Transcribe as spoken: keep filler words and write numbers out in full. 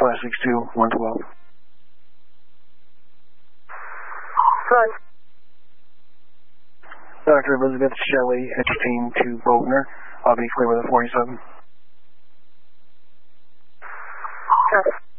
five six two, one twelve. Good. Doctor Elizabeth Shelley, Etchstein to Bogner. I'll be clear with a forty-seven. Good.